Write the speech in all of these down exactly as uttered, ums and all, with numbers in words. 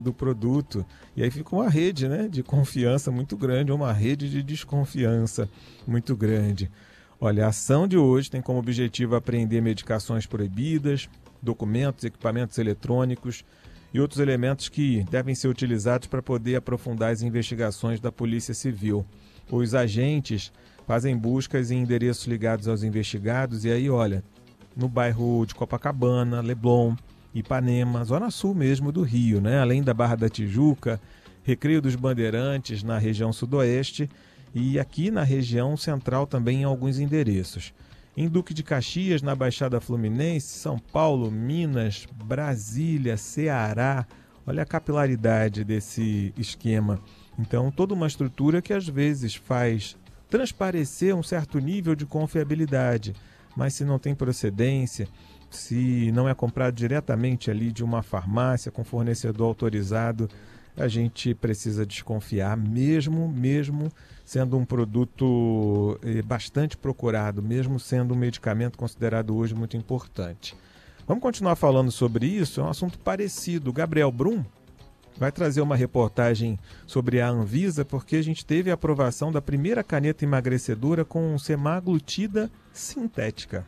do produto. E aí fica uma rede, né, de confiança muito grande, uma rede de desconfiança muito grande. Olha, a ação de hoje tem como objetivo apreender medicações proibidas, documentos, equipamentos eletrônicos e outros elementos que devem ser utilizados para poder aprofundar as investigações da Polícia Civil. Os agentes fazem buscas em endereços ligados aos investigados e aí, olha, no bairro de Copacabana, Leblon, Ipanema, zona sul mesmo do Rio, né? Além da Barra da Tijuca, Recreio dos Bandeirantes na região sudoeste e aqui na região central também em alguns endereços. Em Duque de Caxias, na Baixada Fluminense, São Paulo, Minas, Brasília, Ceará. Olha a capilaridade desse esquema. Então, toda uma estrutura que às vezes faz transparecer um certo nível de confiabilidade, mas se não tem procedência, se não é comprado diretamente ali de uma farmácia com fornecedor autorizado, a gente precisa desconfiar, mesmo, mesmo sendo um produto eh, bastante procurado, mesmo sendo um medicamento considerado hoje muito importante. Vamos continuar falando sobre isso, é um assunto parecido. O Gabriel Brum vai trazer uma reportagem sobre a Anvisa, porque a gente teve a aprovação da primeira caneta emagrecedora com semaglutida sintética.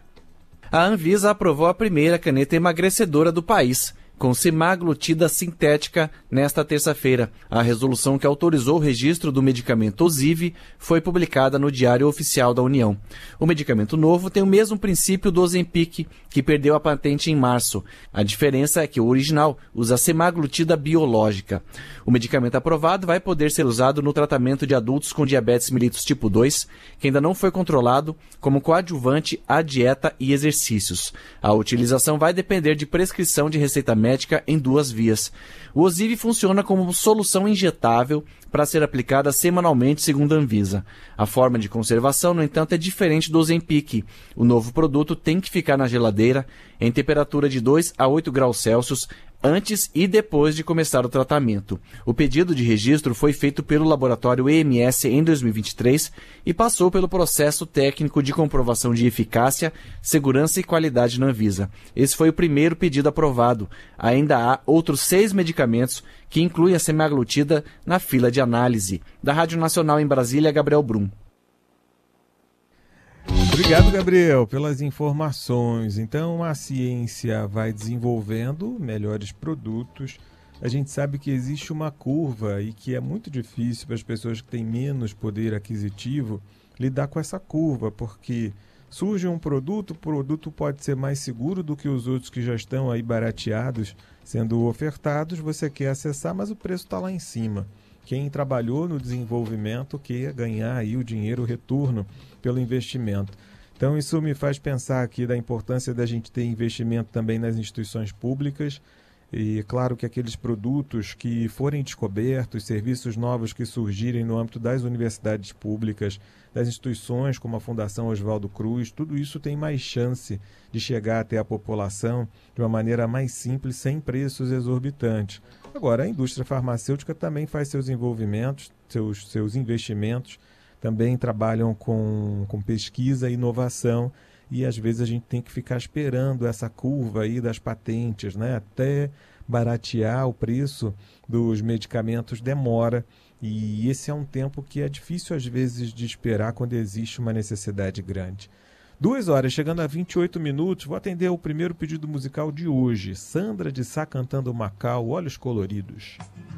A Anvisa aprovou a primeira caneta emagrecedora do país, com semaglutida sintética, nesta terça-feira. A resolução que autorizou o registro do medicamento Ozivy foi publicada no Diário Oficial da União. O medicamento novo tem o mesmo princípio do Ozempic, que perdeu a patente em março. A diferença é que o original usa semaglutida biológica. O medicamento aprovado vai poder ser usado no tratamento de adultos com diabetes mellitus tipo dois, que ainda não foi controlado, como coadjuvante à dieta e exercícios. A utilização vai depender de prescrição de receita médica em duas vias. O Ozivy funciona como solução injetável para ser aplicada semanalmente, segundo a Anvisa. A forma de conservação, no entanto, é diferente do Ozempic. O novo produto tem que ficar na geladeira em temperatura de dois a oito graus Celsius antes e depois de começar o tratamento. O pedido de registro foi feito pelo laboratório E M S em dois mil e vinte e três e passou pelo processo técnico de comprovação de eficácia, segurança e qualidade na Anvisa. Esse foi o primeiro pedido aprovado. Ainda há outros seis medicamentos que incluem a semaglutida na fila de análise. Da Rádio Nacional em Brasília, Gabriel Brum. Obrigado, Gabriel, pelas informações. Então, a ciência vai desenvolvendo melhores produtos. A gente sabe que existe uma curva e que é muito difícil para as pessoas que têm menos poder aquisitivo lidar com essa curva, porque surge um produto, o produto pode ser mais seguro do que os outros que já estão aí barateados, sendo ofertados, você quer acessar, mas o preço está lá em cima. Quem trabalhou no desenvolvimento quer ganhar aí o dinheiro, o retorno pelo investimento. Então isso me faz pensar aqui da importância da gente ter investimento também nas instituições públicas e claro que aqueles produtos que forem descobertos, serviços novos que surgirem no âmbito das universidades públicas, das instituições como a Fundação Oswaldo Cruz, tudo isso tem mais chance de chegar até a população de uma maneira mais simples, sem preços exorbitantes. Agora, a indústria farmacêutica também faz seus envolvimentos, seus, seus investimentos, também trabalham com, com pesquisa e inovação e às vezes a gente tem que ficar esperando essa curva aí das patentes, né? Até baratear o preço dos medicamentos demora e esse é um tempo que é difícil às vezes de esperar quando existe uma necessidade grande. Duas horas, chegando a vinte e oito minutos, vou atender o primeiro pedido musical de hoje. Sandra de Sá cantando Macau, Olhos Coloridos.